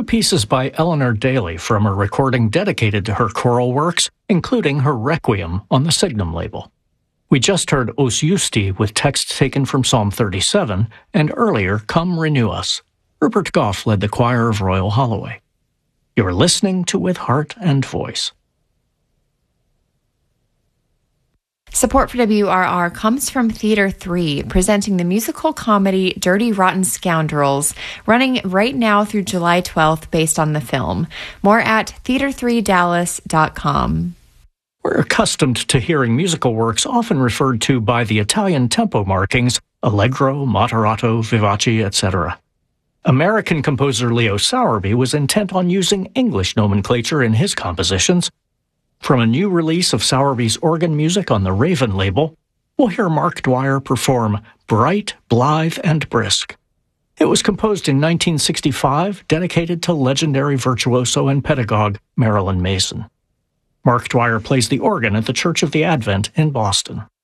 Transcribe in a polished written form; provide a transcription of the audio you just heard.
pieces by Eleanor Daly from a recording dedicated to her choral works, including her Requiem on the Signum label. We just heard Os Justi with text taken from Psalm 37, and earlier, Come Renew Us. Rupert Goff led the choir of Royal Holloway. You're listening to With Heart and Voice. Support for WRR comes from Theater 3, presenting the musical comedy Dirty Rotten Scoundrels, running right now through July 12th based on the film. More at theater3dallas.com. We're accustomed to hearing musical works often referred to by the Italian tempo markings allegro, moderato, vivace, etc. American composer Leo Sowerby was intent on using English nomenclature in his compositions. From a new release of Sowerby's organ music on the Raven label, we'll hear Mark Dwyer perform Bright, Blithe, and Brisk. It was composed in 1965, dedicated to legendary virtuoso and pedagogue Marilyn Mason. Mark Dwyer plays the organ at the Church of the Advent in Boston.